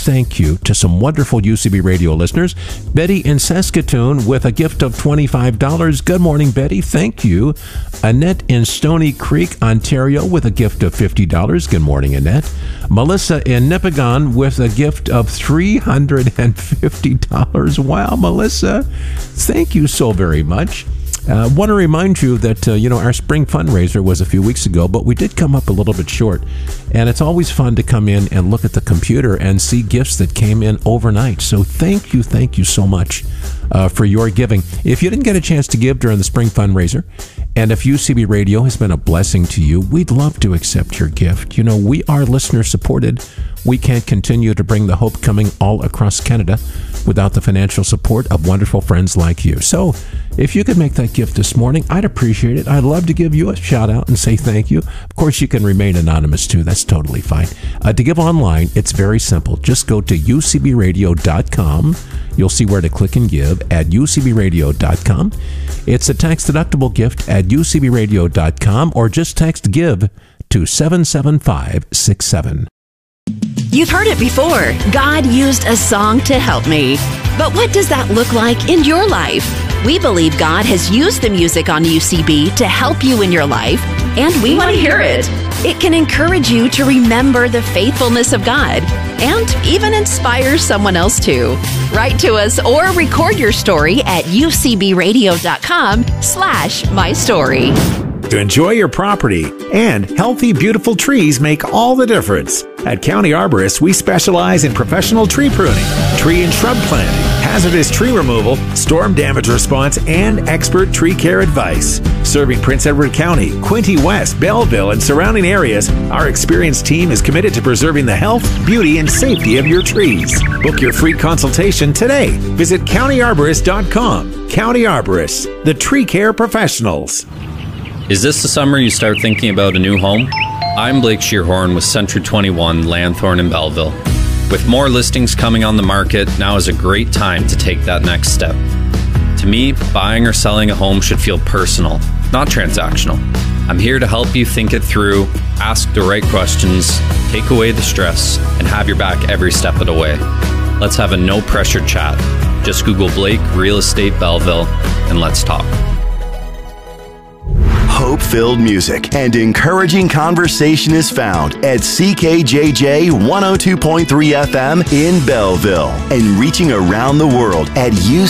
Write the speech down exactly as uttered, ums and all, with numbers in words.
thank you to some wonderful U C B radio listeners. Betty in Saskatoon with a gift of twenty-five dollars. Good morning, Betty. Thank you. Annette in Stony Creek, Ontario with a gift of fifty dollars. Good morning, Annette. Melissa in Nipigon with a gift of three hundred fifty dollars. Wow, Melissa. Thank you so very much. I uh, want to remind you that, uh, you know, our spring fundraiser was a few weeks ago, but we did come up a little bit short. And it's always fun to come in and look at the computer and see gifts that came in overnight. So thank you, thank you so much uh, for your giving. If you didn't get a chance to give during the spring fundraiser, and if U C B Radio has been a blessing to you, we'd love to accept your gift. You know, we are listener supported. We can't continue to bring the hope coming all across Canada without the financial support of wonderful friends like you. So if you could make that gift this morning, I'd appreciate it. I'd love to give you a shout out and say thank you. Of course, you can remain anonymous too. That's totally fine. Uh, to give online, it's very simple. Just go to u c b radio dot com. You'll see where to click and give at u c b radio dot com. It's a tax-deductible gift at u c b radio dot com, or just text GIVE to seven seven five six seven. You've heard it before. God used a song to help me. But what does that look like in your life? We believe God has used the music on U C B to help you in your life, and we want to hear it. It can encourage you to remember the faithfulness of God and even inspire someone else to. Write to us or record your story at u c b radio dot com slash my story. To enjoy your property, and healthy, beautiful trees make all the difference. At County Arborists, we specialize in professional tree pruning, tree and shrub planting, hazardous tree removal, storm damage response, and expert tree care advice. Serving Prince Edward County, Quinte West, Belleville, and surrounding areas, our experienced team is committed to preserving the health, beauty, and safety of your trees. Book your free consultation today. Visit county arborist dot com. County Arborists, the tree care professionals. Is this the summer you start thinking about a new home? I'm Blake Shearhorn with Century twenty-one, Lanthorn in Belleville. With more listings coming on the market, now is a great time to take that next step. To me, buying or selling a home should feel personal, not transactional. I'm here to help you think it through, ask the right questions, take away the stress, and have your back every step of the way. Let's have a no-pressure chat. Just Google Blake Real Estate Belleville, and let's talk. Hope-filled music and encouraging conversation is found at C K J J one oh two point three F M in Belleville and reaching around the world at U